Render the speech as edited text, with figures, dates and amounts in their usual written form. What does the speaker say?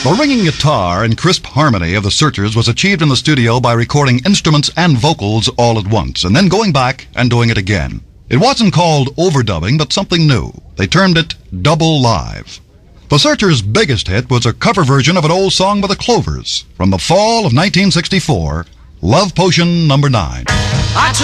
The ringing guitar and crisp harmony of the Searchers was achieved in the studio by recording instruments and vocals all at once, and then going back and doing it again. It wasn't called overdubbing, but something new. They termed it double live. The Searchers' biggest hit was a cover version of an old song by the Clovers from the fall of 1964, Love Potion No. 9.